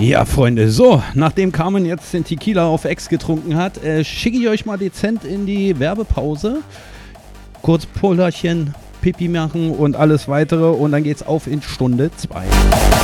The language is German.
Ja, Freunde, so, nachdem Carmen jetzt den Tequila auf Ex getrunken hat, schicke ich euch mal dezent in die Werbepause. Kurz Pullerchen, Pipi machen und alles weitere und dann geht's auf in Stunde 2.